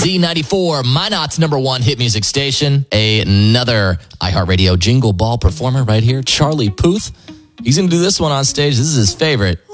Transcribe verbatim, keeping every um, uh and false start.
Z ninety-four, Minot's number one hit music station. Another iHeartRadio Jingle Ball performer right here, Charlie Puth. He's going to do this one on stage. This is his favorite.